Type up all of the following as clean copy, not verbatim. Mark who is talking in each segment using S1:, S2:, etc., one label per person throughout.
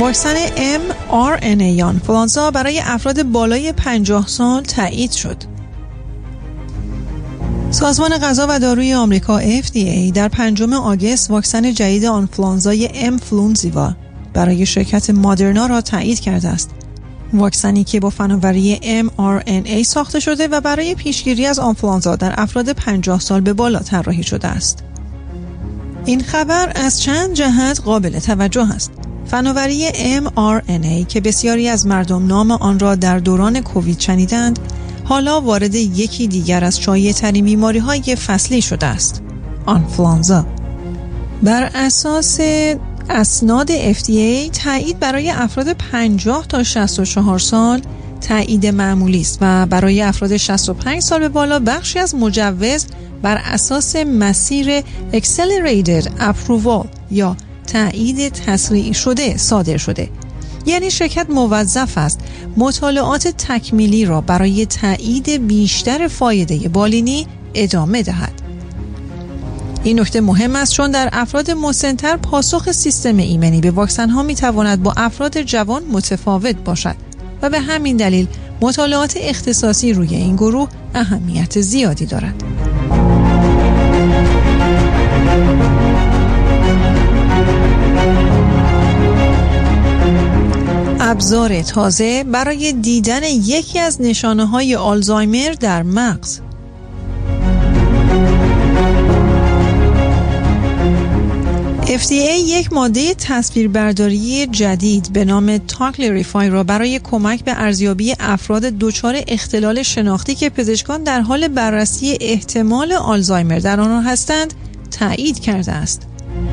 S1: واکسن mRNA یا آنفولانزا برای افراد بالای 50 سال تایید شد. سازمان غذا و داروی آمریکا FDA در 5 آگوست واکسن جدید آنفولانزای امفلونزیوا برای شرکت مادرنا را تایید کرده است. واکسنی که با فناوری mRNA ساخته شده و برای پیشگیری از آنفولانزا در افراد 50 سال به بالا طراحی شده است. این خبر از چند جهت قابل توجه است. فناوری mRNA که بسیاری از مردم نام آن را در دوران کووید شنیدند، حالا وارد یکی دیگر از شایع‌ترین بیماری‌های فصلی شده است: آنفولانزا. بر اساس اسناد FDA تایید برای افراد 50 تا 64 سال تایید معمولی است و برای افراد 65 سال به بالا بخشی از مجوز بر اساس مسیر Accelerated Approval یا تایید تسریع شده صادر شده. یعنی شرکت موظف است مطالعات تکمیلی را برای تایید بیشتر فایده بالینی ادامه دهد. این نکته مهم است چون در افراد مسن‌تر پاسخ سیستم ایمنی به واکسن‌ها می‌تواند با افراد جوان متفاوت باشد و به همین دلیل مطالعات اختصاصی روی این گروه اهمیت زیادی دارد. ابزار تازه برای دیدن یکی از نشانه‌های آلزایمر در مغز. FDA یک ماده تصویربرداری جدید به نام تاکلریفای را برای کمک به ارزیابی افراد دچار اختلال شناختی که پزشکان در حال بررسی احتمال آلزایمر در آنها هستند تایید کرده است.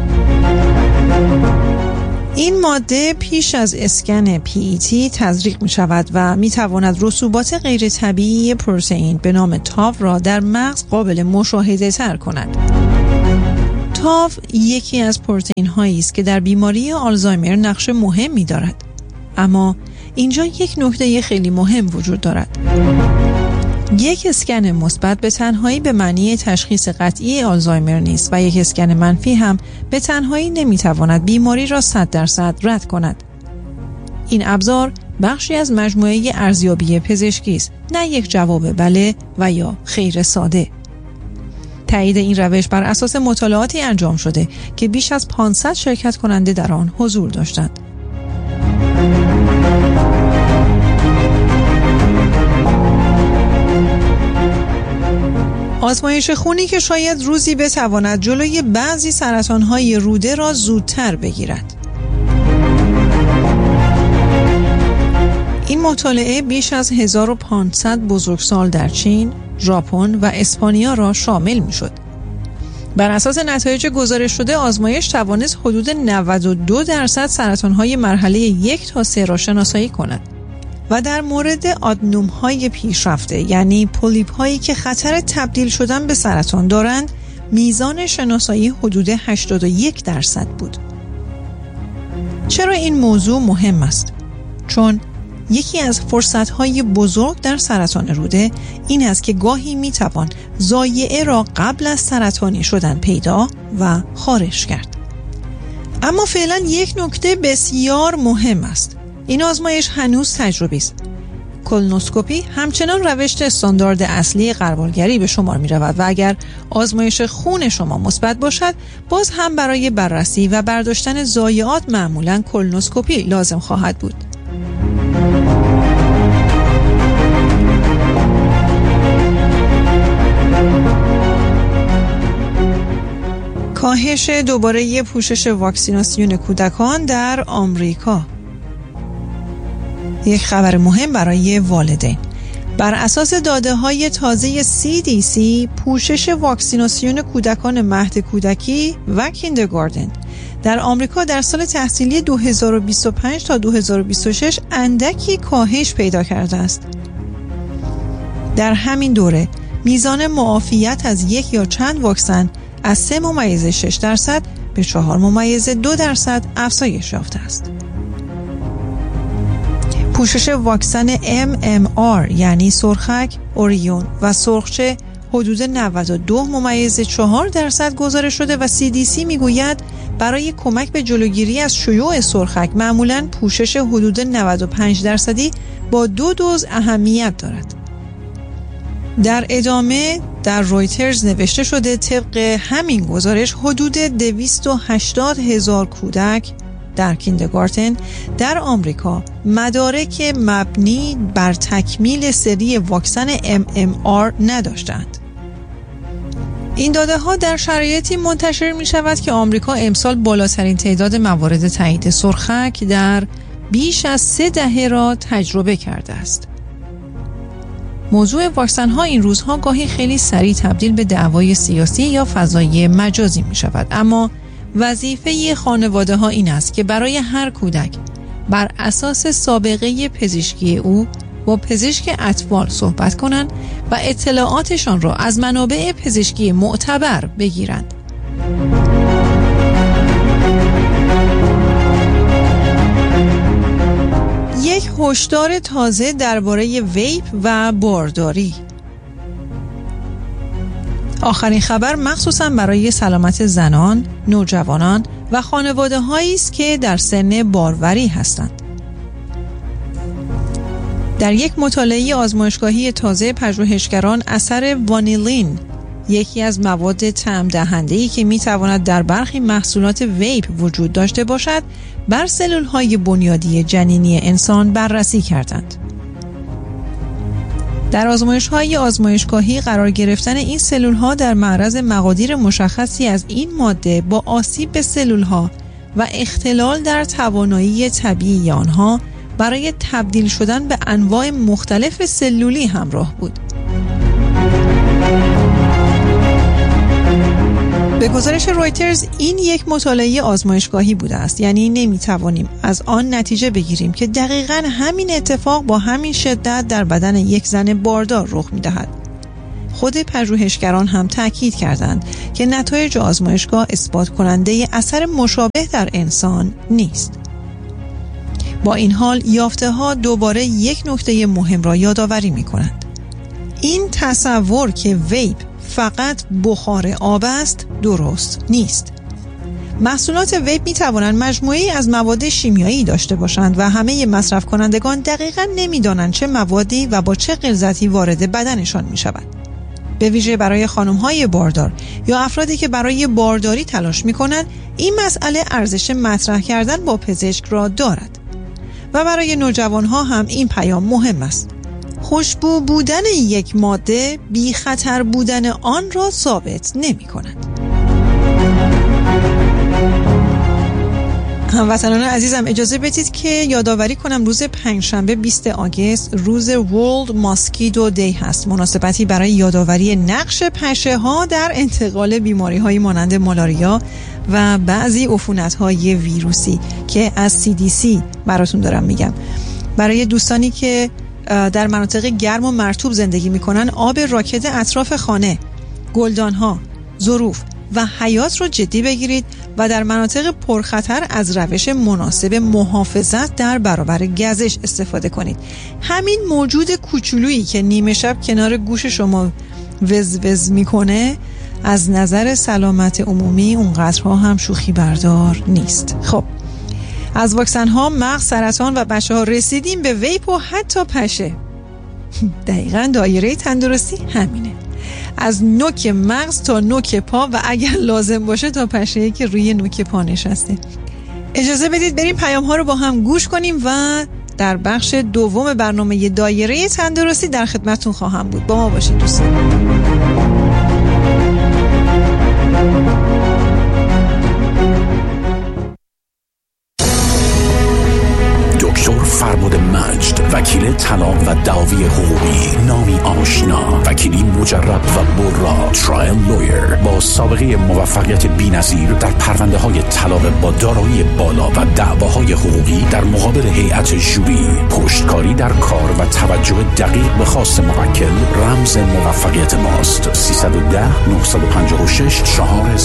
S1: این ماده پیش از اسکن PET تزریق می شود و می تواند رسوبات غیر طبیعی پروتئین به نام تاو را در مغز قابل مشاهده تر کند. تاو یکی از پروتئین هایی است که در بیماری آلزایمر نقش مهمی دارد. اما اینجا یک نکته خیلی مهم وجود دارد. یک اسکن مثبت به تنهایی به معنی تشخیص قطعی آلزایمر نیست و یک اسکن منفی هم به تنهایی نمیتواند بیماری را 100% رد کند. این ابزار بخشی از مجموعه ارزیابی پزشکی است، نه یک جواب بله و یا خیر ساده. تایید این روش بر اساس مطالعاتی انجام شده که بیش از 500 شرکت کننده در آن حضور داشتند. آزمایش خونی که شاید روزی بتواند جلوی بعضی سرطان‌های روده را زودتر بگیرد. این مطالعه بیش از 1500 بزرگسال در چین، ژاپن و اسپانیا را شامل می‌شد. بر اساس نتایج گزارش شده آزمایش توانست حدود 92% سرطان‌های مرحله 1 تا 3 را شناسایی کند و در مورد آدنوم‌های پیشرفته یعنی پولیپ‌هایی که خطر تبدیل شدن به سرطان دارند میزان شناسایی حدود 81% بود. چرا این موضوع مهم است؟ چون یکی از فرصت‌های بزرگ در سرطان روده این است که گاهی می‌توان ضایعه را قبل از سرطانی شدن پیدا و خارج کرد. اما فعلا یک نکته بسیار مهم است. این آزمایش هنوز تجربی است. کولونوسکوپی همچنان روش استاندارد اصلی غربالگری به شمار می رود و اگر آزمایش خون شما مثبت باشد باز هم برای بررسی و برداشتن ضایعات معمولاً کولونوسکوپی لازم خواهد بود. کاهش دوباره پوشش واکسیناسیون کودکان در آمریکا. یک خبر مهم برای والدین. بر اساس داده‌های تازه CDC، پوشش واکسیناسیون کودکان مهد کودکی و کیندرگاردن در آمریکا در سال تحصیلی 2025 تا 2026 اندکی کاهش پیدا کرده است. در همین دوره میزان معافیت از یک یا چند واکسن از 3.6% به 4.2% افزایش یافته است. پوشش واکسن MMR یعنی سرخک، اوریون و سرخچه حدود 92.4% گزارش شده و CDC میگوید برای کمک به جلوگیری از شیوع سرخک معمولاً پوشش حدود 95% با 2 دوز اهمیت دارد. در ادامه در رویترز نوشته شده طبق همین گزارش حدود 280,000 کودک در کیندرگارتن در آمریکا مدارک مبنی بر تکمیل سری واکسن MMR نداشتند. این داده ها در شرایطی منتشر می شود که آمریکا امسال بالاترین تعداد موارد تایید سرخک در بیش از 3 دهه را تجربه کرده است. موضوع واکسن ها این روزها گاهی خیلی سریع تبدیل به دعوای سیاسی یا فضایی مجازی می شود، اما وظیفه خانواده ها این است که برای هر کودک بر اساس سابقه پزشکی او با پزشک اطفال صحبت کنند و اطلاعاتشان را از منابع پزشکی معتبر بگیرند. یک هشدار تازه درباره ویپ و بارداری. آخرین خبر مخصوصاً برای سلامت زنان، نوجوانان و خانواده‌هایی است که در سن باروری هستند. در یک مطالعه آزمایشگاهی تازه پژوهشگران اثر وانیلین، یکی از مواد طعم دهنده‌ای که می‌تواند در برخی محصولات ویپ وجود داشته باشد، بر سلول‌های بنیادی جنینی انسان بررسی کردند. در آزمایش‌های آزمایشگاهی قرار گرفتن این سلول‌ها در معرض مقادیر مشخصی از این ماده با آسیب به سلول‌ها و اختلال در توانایی طبیعی آنها برای تبدیل شدن به انواع مختلف سلولی همراه بود. به گزارش رویترز این یک مطالعه آزمایشگاهی بوده است، یعنی نمیتوانیم از آن نتیجه بگیریم که دقیقاً همین اتفاق با همین شدت در بدن یک زن باردار رخ میدهد. خود پژوهشگران هم تاکید کردند که نتایج آزمایشگاه اثبات کننده اثر مشابه در انسان نیست. با این حال یافته ها دوباره یک نکته مهم را یادآوری می کنند. این تصور که ویپ فقط بخار آب است درست نیست. محصولات ویپ می توانند مجموعه‌ای از مواد شیمیایی داشته باشند و همه مصرف کنندگان دقیقاً نمی دانند چه موادی و با چه غلظتی وارد بدنشان می شود. به ویژه برای خانم‌های باردار یا افرادی که برای بارداری تلاش می کنند، این مسئله ارزش مطرح کردن با پزشک را دارد. و برای نوجوانها هم این پیام مهم است. خوشبو بودن یک ماده بی خطر بودن آن را ثابت نمی کند. هموطنان عزیزم اجازه بدید که یادآوری کنم روز پنجشنبه 20 آگوست روز World Mosquito Day هست، مناسبتی برای یادآوری نقش پشه‌ها در انتقال بیماری‌های مانند مالاریا و بعضی عفونت‌های ویروسی که از CDC براتون دارم میگم. برای دوستانی که در مناطق گرم و مرطوب زندگی میکنن، آب راکد اطراف خانه، گلدان‌ها، ظروف و حیاط رو جدی بگیرید و در مناطق پرخطر از روش مناسب محافظت در برابر گزش استفاده کنید. همین موجود کوچولویی که نیمه شب کنار گوش شما وز وز میکنه از نظر سلامت عمومی اونقدرها هم شوخی بردار نیست. خب از واکسن ها، مغز، سرطان و بچه ها رسیدیم به ویپ و حتی پشه. دقیقاً دایره تندرستی همینه، از نوک مغز تا نوک پا و اگر لازم باشه تا پشه‌ای که روی نوک پا نشسته. اجازه بدید بریم پیام ها رو با هم گوش کنیم و در بخش دوم برنامه دایره تندرستی در خدمتتون خواهم بود. با ما باشید دوستان.
S2: دکتر فرباد مجد، وکیل طلاق و دعاوی حقوقی، نامی آشنا، وکیلی مجرب و برا، ترایل لویر با سابقه موفقیت بی‌نظیر در پرونده‌های طلاق با دارایی بالا و دعواهای حقوقی در مقابل هیئت ژوری، پشتکاری در کار و توجه دقیق به خواست موکل رمز موفقیت ماست. 310 956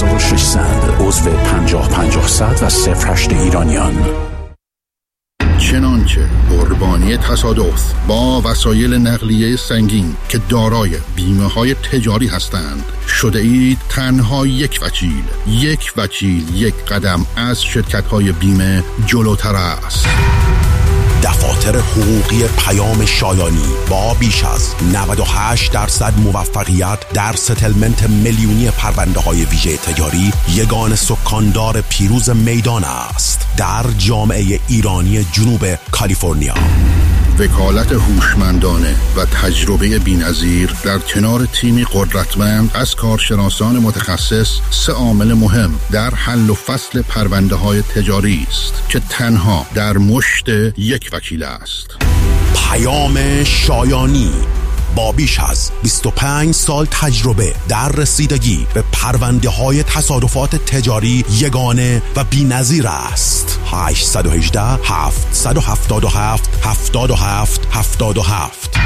S2: 4600 عضو 50 500 و 08 ایرانیان.
S3: چنانچه قربانی تصادف با وسایل نقلیه سنگین که دارای بیمه‌های تجاری هستند شده اید تنها یک وکیل یک قدم از شرکت‌های بیمه جلوتر است.
S2: دفاتر حقوقی پیام شایانی با بیش از 98% موفقیت در ستلمنت میلیونی پرونده‌های ویژه تجاری یگان سکاندار پیروز میدان است در جامعه ایرانی جنوب کالیفرنیا.
S3: وکالت هوشمندانه و تجربه بی‌نظیر در کنار تیمی قدرتمند از کارشناسان متخصص 3 عامل مهم در حل و فصل پرونده‌های تجاری است که تنها در مشت یک وکیل است.
S2: پیام شایانی با بیش از 25 سال تجربه در رسیدگی به پرونده‌های تصادفات تجاری یگانه و بی‌نظیر است. 818 777 77 77.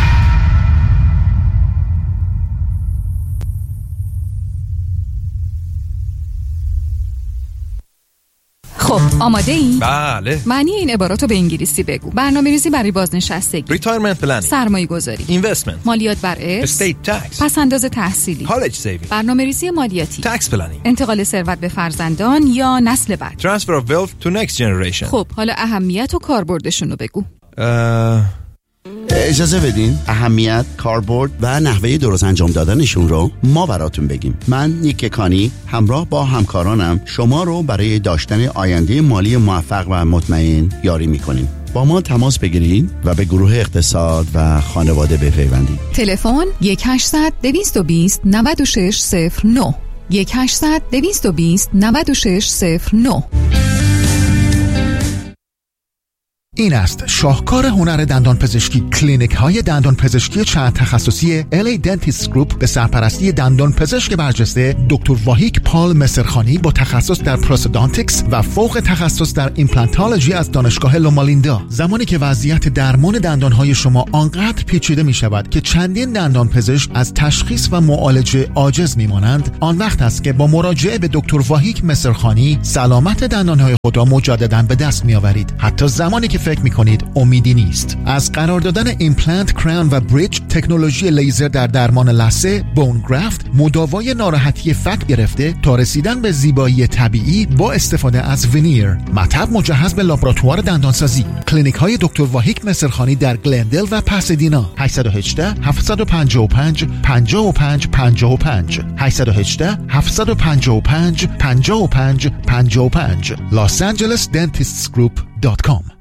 S4: خب آماده این؟
S5: بله.
S4: معنی این عباراتو به انگلیسی بگو. برنامه‌ریزی برای بازنشستگی،
S5: ریتایرمنت پلنینگ،
S4: سرمایه‌گذاری،
S5: اینوستمنت،
S4: مالیات بر ارث،
S5: استیت تکس،
S4: پس‌انداز تحصیلی،
S5: کالج سیوینگ،
S4: برنامه‌ریزی مالیاتی،
S5: تکس پلنینگ،
S4: انتقال ثروت به فرزندان یا نسل بعد،
S5: ترانسفر اف ویلث تو نکست جنریشن.
S4: خب حالا اهمیت و کاربردشون رو بگو.
S6: اجازه بدین اهمیت، کاربرد و نحوه درست انجام دادنشون رو ما براتون بگیم. من نیک کانی همراه با همکارانم شما رو برای داشتن آینده مالی موفق و مطمئن یاری میکنیم. با ما تماس بگیرید و به گروه اقتصاد و خانواده بپیوندید.
S4: تلفن 1-800-220-9609 1-800-220-9609.
S7: این است شاهکار هنر دندان پزشکی. کلینیک های دندان پزشکی چند تخصصی LA Dentist Group به سرپرستی دندان پزشک برجسته دکتر واهیک پال مسرخانی با تخصص در پروستودانتیکس و فوق تخصص در ایمپلانتولوژی از دانشگاه لومالیندا. زمانی که وضعیت درمان دندان های شما آنقدر پیچیده می شود که چندین دندان پزشک از تشخیص و معالجه عاجز می مانند، آن وقت است که با مراجعه به دکتر واهیک مسرخانی سلامت دندان های خود را مجددا به دست می آورید، حتی زمانی که فکر می‌کنید امیدی نیست. از قرار دادن ایمپلنت، کراون و بریج، تکنولوژی لیزر در درمان لثه، بون گرافت، مداوای ناراحتی فک گرفته تا رسیدن به زیبایی طبیعی با استفاده از ونیر، مطب مجهز به لابراتوار دندانسازی. کلینیک‌های دکتر واهیک مسرخانی در گلندل و پاسادینا. 818 755 55 55 818 755 55 55 losangelesdentistsgroup.com.